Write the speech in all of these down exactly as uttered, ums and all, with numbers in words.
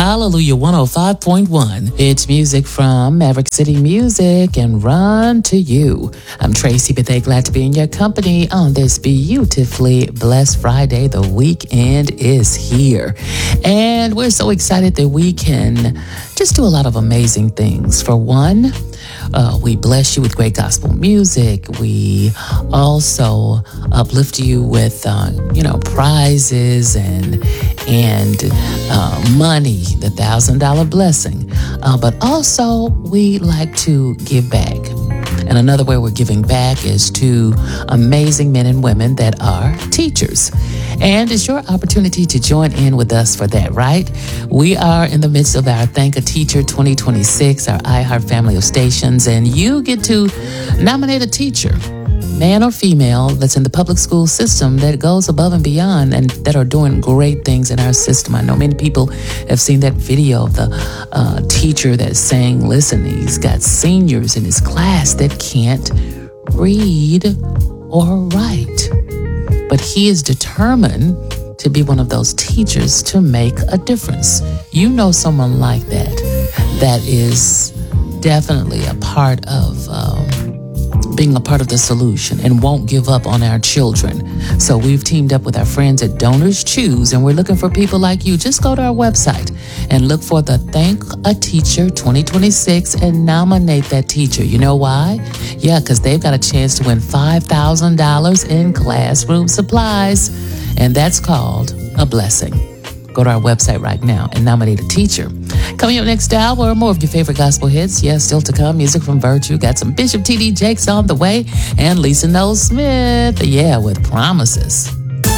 Hallelujah one oh five point one. It's music from Maverick City Music and Run to You. I'm Tracy Bethea, glad to be in your company on this beautifully blessed Friday. The weekend is here. And we're so excited that we can just do a lot of amazing things. For one, Uh, we bless you with great gospel music. We also uplift you with, uh, you know, prizes and and uh, money, the thousand dollar blessing. Uh, but also, we like to give back. And another way we're giving back is to amazing men and women that are teachers. And it's your opportunity to join in with us for that, right? We are in the midst of our Thank a Teacher twenty twenty-six, our iHeart family of stations, and you get to nominate a teacher, man or female, that's in the public school system that goes above and beyond and that are doing great things in our system. I know many people have seen that video of the uh, teacher that's saying, listen, he's got seniors in his class that can't read or write. But he is determined to be one of those teachers to make a difference. You know someone like that, that is definitely a part of um, being a part of the solution and won't give up on our children. So we've teamed up with our friends at Donors Choose, and we're looking for people like you. Just go to our website and look for the Thank a Teacher twenty twenty-six and nominate that teacher. You know why? Yeah, because they've got a chance to win five thousand dollars in classroom supplies, and that's called a blessing. Go to our website right now and nominate a teacher. Coming up next hour, more of your favorite gospel hits. Yeah, still to come, music from Virtue. Got some Bishop T D Jakes on the way, and Lisa Knowles Smith, yeah, with Promises.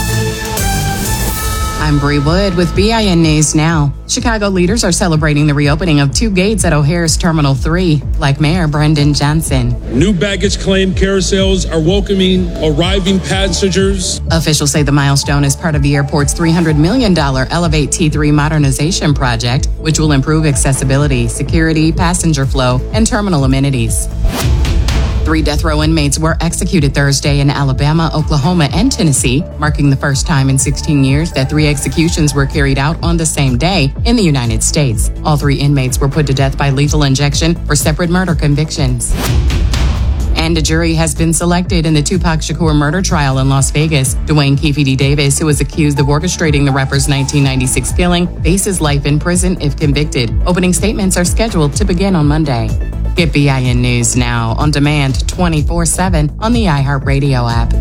I'm Bree Wood with B I N News Now. Chicago leaders are celebrating the reopening of two gates at O'Hare's Terminal three, like Mayor Brendan Johnson. New baggage claim carousels are welcoming arriving passengers. Officials say the milestone is part of the airport's three hundred million dollars Elevate T three modernization project, which will improve accessibility, security, passenger flow, and terminal amenities. Three death row inmates were executed Thursday in Alabama, Oklahoma, and Tennessee, marking the first time in sixteen years that three executions were carried out on the same day in the United States. All three inmates were put to death by lethal injection for separate murder convictions. And a jury has been selected in the Tupac Shakur murder trial in Las Vegas. Dwayne Keefe D. Davis, who was accused of orchestrating the rapper's nineteen ninety-six killing, faces life in prison if convicted. Opening statements are scheduled to begin on Monday. Get B I N News Now on demand twenty-four seven on the iHeartRadio app.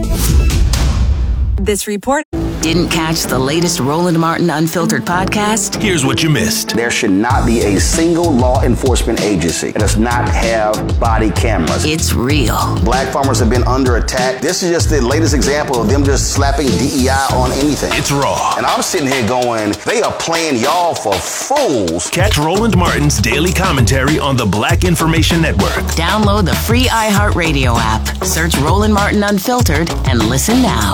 This report didn't catch the latest Roland Martin Unfiltered podcast? Here's what you missed. There should not be a single law enforcement agency that does not have body cameras. It's real. Black farmers have been under attack. This is just the latest example of them just slapping D E I on anything. It's raw. And I'm sitting here going, they are playing y'all for fools. Catch Roland Martin's daily commentary on the Black Information Network. Download the free iHeartRadio app. Search Roland Martin Unfiltered and listen now.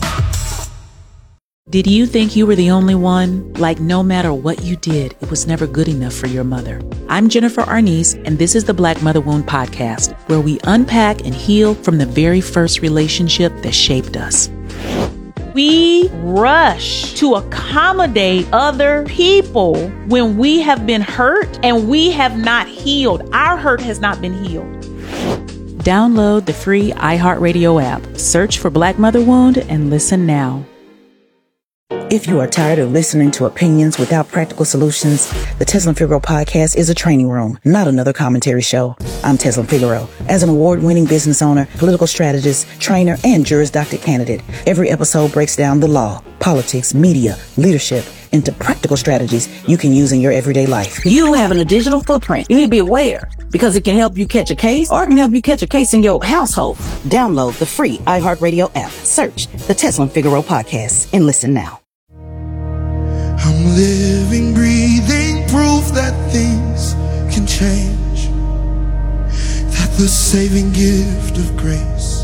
Did you think you were the only one? Like, no matter what you did, it was never good enough for your mother. I'm Jennifer Arnice, and this is the Black Mother Wound Podcast, where we unpack and heal from the very first relationship that shaped us. We rush to accommodate other people when we have been hurt and we have not healed. Our hurt has not been healed. Download the free iHeartRadio app. Search for Black Mother Wound and listen now. If you are tired of listening to opinions without practical solutions, the Teslin Figaro podcast is a training room, not another commentary show. I'm Teslin Figaro. As an award-winning business owner, political strategist, trainer, and Juris Doctor candidate, every episode breaks down the law, politics, media, leadership, into practical strategies you can use in your everyday life. You having a digital footprint. You need to be aware because it can help you catch a case or it can help you catch a case in your household. Download the free iHeartRadio app. Search the Teslin Figaro podcast and listen now. I'm living, breathing proof that things can change, that the saving gift of grace